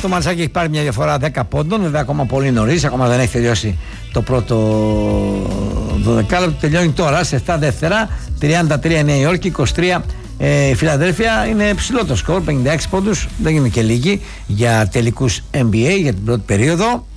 Το Μαρσάκι έχει πάρει μια διαφορά 10 πόντων. Βέβαια ακόμα πολύ νωρίς, ακόμα δεν έχει τελειώσει το πρώτο 12 λεπτό. Τελειώνει τώρα σε 7 δεύτερα. 33 η Νέα Υόρκη, 23 η Φιλαδέλφια. Είναι ψηλό το σκορ, 56 πόντους. Δεν είναι και λίγοι για τελικούς NBA για την πρώτη περίοδο.